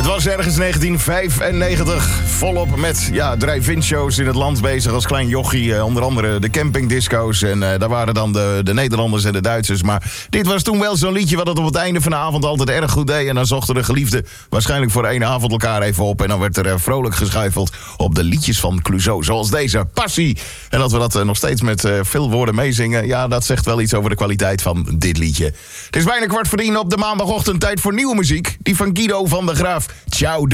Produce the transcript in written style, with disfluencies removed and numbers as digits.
Het was ergens 1995, volop met drive-in shows in het land bezig als klein jochie. Onder andere de campingdisco's en daar waren dan de Nederlanders en de Duitsers. Maar dit was toen wel zo'n liedje wat het op het einde van de avond altijd erg goed deed. En dan zochten de geliefden waarschijnlijk voor één avond elkaar even op. En dan werd er vrolijk geschuifeld op de liedjes van Clouseau. Zoals deze, Passie. En dat we dat nog steeds met veel woorden meezingen. Ja, dat zegt wel iets over de kwaliteit van dit liedje. Het is bijna 9:15 op de maandagochtend. Tijd voor nieuwe muziek. Die van Guido van der Graaf. Ciao.